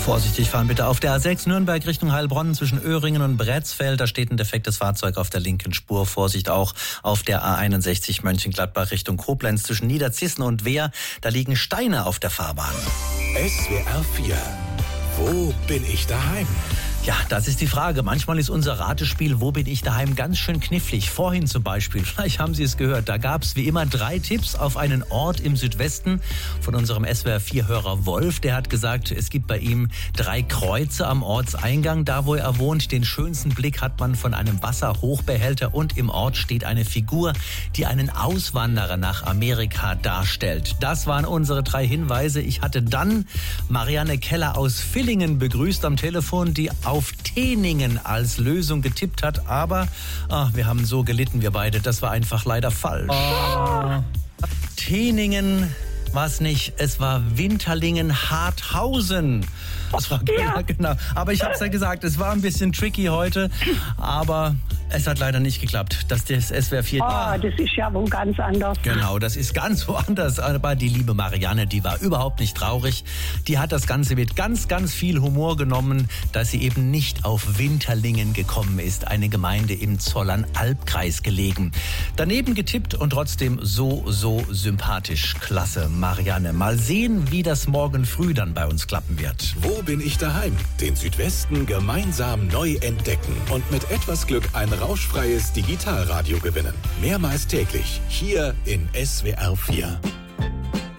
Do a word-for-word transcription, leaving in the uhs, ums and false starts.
Vorsichtig fahren bitte auf der A sechs Nürnberg Richtung Heilbronn zwischen Öhringen und Bretzfeld. Da steht ein defektes Fahrzeug auf der linken Spur. Vorsicht auch auf der A einundsechzig Mönchengladbach Richtung Koblenz zwischen Niederzissen und Wehr. Da liegen Steine auf der Fahrbahn. S W R vier. Wo bin ich daheim? Ja, das ist die Frage. Manchmal ist unser Ratespiel Wo bin ich daheim ganz schön knifflig. Vorhin zum Beispiel, vielleicht haben Sie es gehört, da gab es wie immer drei Tipps auf einen Ort im Südwesten von unserem S W R vier Hörer Wolf. Der hat gesagt, es gibt bei ihm drei Kreuze am Ortseingang. Da, wo er wohnt, den schönsten Blick hat man von einem Wasserhochbehälter und im Ort steht eine Figur, die einen Auswanderer nach Amerika darstellt. Das waren unsere drei Hinweise. Ich hatte dann Marianne Keller aus Villingen begrüßt am Telefon, die auf Teningen als Lösung getippt hat, aber ah, wir haben so gelitten, wir beide, das war einfach leider falsch. Oh. Teningen war es nicht, es war Winterlingen-Harthausen. Das war ja. Genau. Aber ich habe es ja gesagt, es war ein bisschen tricky heute, aber es hat leider nicht geklappt. Das, das S W R vier. Oh, das ist ja wohl ganz anders. Genau, das ist ganz woanders. Aber die liebe Marianne, die war überhaupt nicht traurig. Die hat das Ganze mit ganz, ganz viel Humor genommen, dass sie eben nicht auf Winterlingen gekommen ist. Eine Gemeinde im Zollern-Albkreis gelegen. Daneben getippt und trotzdem so, so sympathisch. Klasse, Marianne. Mal sehen, wie das morgen früh dann bei uns klappen wird. Wo bin ich daheim? Den Südwesten gemeinsam neu entdecken und mit etwas Glück ein rauschfreies Digitalradio gewinnen. Mehrmals täglich hier in S W R vier.